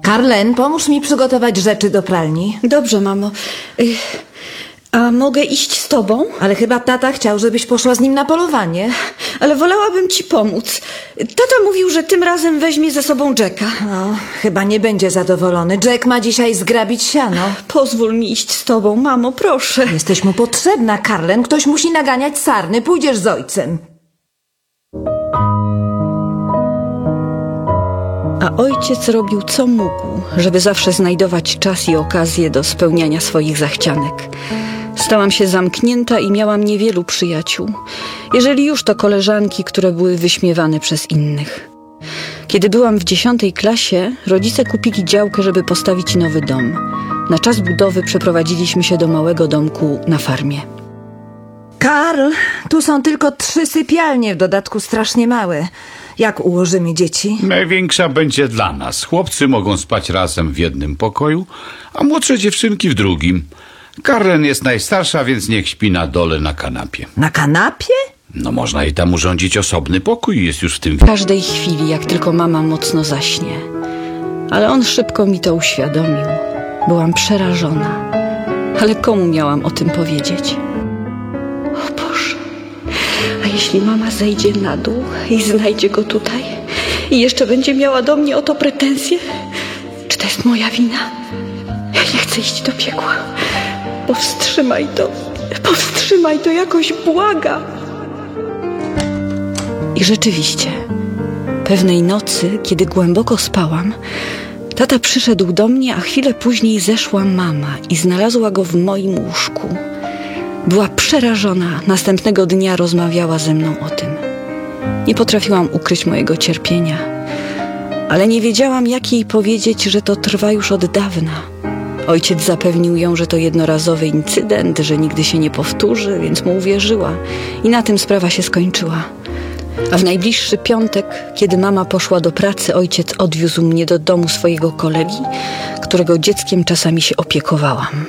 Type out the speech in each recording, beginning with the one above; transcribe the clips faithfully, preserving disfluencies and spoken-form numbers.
Carlen, pomóż mi przygotować rzeczy do pralni. Dobrze, mamo. Y, A mogę iść z tobą? Ale chyba tata chciał, żebyś poszła z nim na polowanie. Ale wolałabym ci pomóc. Tata mówił, że tym razem weźmie ze sobą Jacka. No, chyba nie będzie zadowolony. Jack ma dzisiaj zgrabić siano. Pozwól mi iść z tobą, mamo, proszę. Jesteś mu potrzebna, Carlen. Ktoś musi naganiać sarny. Pójdziesz z ojcem. A ojciec robił co mógł, żeby zawsze znajdować czas i okazję do spełniania swoich zachcianek. Stałam się zamknięta i miałam niewielu przyjaciół. Jeżeli już, to koleżanki, które były wyśmiewane przez innych. Kiedy byłam w dziesiątej klasie, rodzice kupili działkę, żeby postawić nowy dom. Na czas budowy przeprowadziliśmy się do małego domku na farmie. Karl, tu są tylko trzy sypialnie, w dodatku strasznie małe. Jak ułożymy dzieci? Największa będzie dla nas. Chłopcy mogą spać razem w jednym pokoju, a młodsze dziewczynki w drugim. Carlen jest najstarsza, więc niech śpi na dole na kanapie. Na kanapie? No można jej tam urządzić osobny pokój, jest już w tym... W każdej chwili, jak tylko mama mocno zaśnie. Ale on szybko mi to uświadomił. Byłam przerażona. Ale komu miałam o tym powiedzieć? O Boże, a jeśli mama zejdzie na dół i znajdzie go tutaj i jeszcze będzie miała do mnie o to pretensje? Czy to jest moja wina? Ja nie chcę iść do piekła. Powstrzymaj to, powstrzymaj to jakoś, błagam. I rzeczywiście, pewnej nocy, kiedy głęboko spałam, tata przyszedł do mnie, a chwilę później zeszła mama i znalazła go w moim łóżku. Była przerażona, następnego dnia rozmawiała ze mną o tym. Nie potrafiłam ukryć mojego cierpienia, ale nie wiedziałam, jak jej powiedzieć, że to trwa już od dawna. Ojciec zapewnił ją, że to jednorazowy incydent, że nigdy się nie powtórzy, więc mu uwierzyła i na tym sprawa się skończyła. A w najbliższy piątek, kiedy mama poszła do pracy, ojciec odwiózł mnie do domu swojego kolegi, którego dzieckiem czasami się opiekowałam.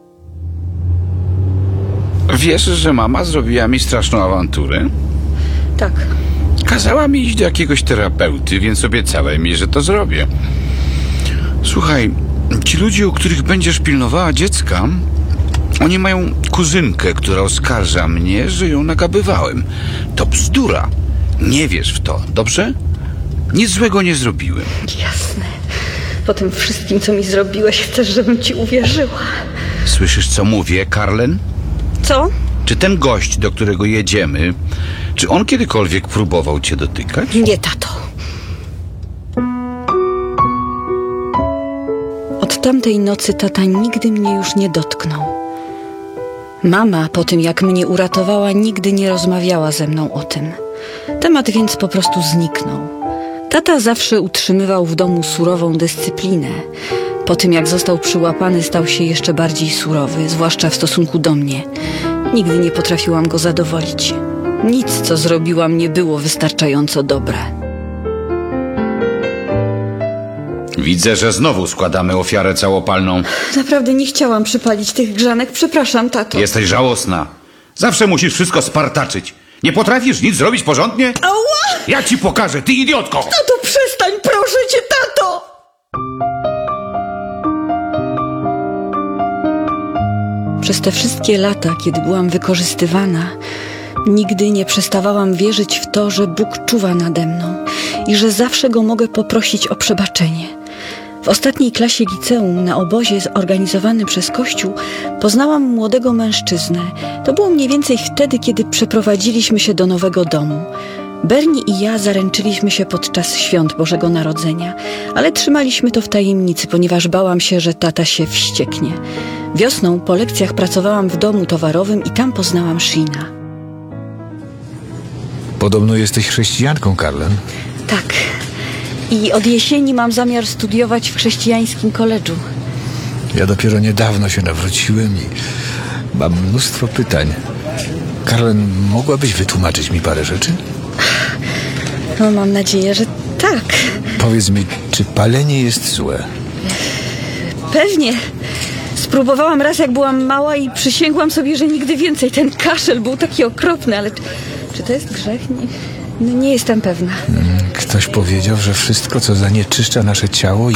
Wiesz, że mama zrobiła mi straszną awanturę? Tak. Kazała mi iść do jakiegoś terapeuty, więc obiecałem mi, że to zrobię. Słuchaj, ci ludzie, u których będziesz pilnowała dziecka, oni mają kuzynkę, która oskarża mnie, że ją nagabywałem. To bzdura. Nie wierz w to, dobrze? Nic złego nie zrobiłem. Jasne. Po tym wszystkim, co mi zrobiłeś, chcesz, żebym ci uwierzyła. Słyszysz, co mówię, Carlen? Co? Czy ten gość, do którego jedziemy, czy on kiedykolwiek próbował cię dotykać? Nie, tato. Od tamtej nocy tata nigdy mnie już nie dotknął. Mama, po tym jak mnie uratowała, nigdy nie rozmawiała ze mną o tym. Temat więc po prostu zniknął. Tata zawsze utrzymywał w domu surową dyscyplinę. Po tym jak został przyłapany, stał się jeszcze bardziej surowy, zwłaszcza w stosunku do mnie. Nigdy nie potrafiłam go zadowolić. Nic, co zrobiłam, nie było wystarczająco dobre. Widzę, że znowu składamy ofiarę całopalną. Naprawdę nie chciałam przypalić tych grzanek. Przepraszam, tato. Jesteś żałosna. Zawsze musisz wszystko spartaczyć. Nie potrafisz nic zrobić porządnie? Ała! Ja ci pokażę, ty idiotko! Tato, przestań, proszę cię, tato! Przez te wszystkie lata, kiedy byłam wykorzystywana, nigdy nie przestawałam wierzyć w to, że Bóg czuwa nade mną i że zawsze Go mogę poprosić o przebaczenie. W ostatniej klasie liceum na obozie zorganizowanym przez Kościół poznałam młodego mężczyznę. To było mniej więcej wtedy, kiedy przeprowadziliśmy się do nowego domu. Bernie i ja zaręczyliśmy się podczas świąt Bożego Narodzenia, ale trzymaliśmy to w tajemnicy, ponieważ bałam się, że tata się wścieknie. Wiosną po lekcjach pracowałam w domu towarowym i tam poznałam Sheena. Podobno jesteś chrześcijanką, Carlen. Tak. I od jesieni mam zamiar studiować w chrześcijańskim koledżu. Ja dopiero niedawno się nawróciłem i mam mnóstwo pytań. Carlen, mogłabyś wytłumaczyć mi parę rzeczy? No, mam nadzieję, że tak. Powiedz mi, czy palenie jest złe? Pewnie. Spróbowałam raz, jak byłam mała i przysięgłam sobie, że nigdy więcej. Ten kaszel był taki okropny, ale czy to jest grzech? Nie, no nie jestem pewna. Ktoś powiedział, że wszystko, co zanieczyszcza nasze ciało,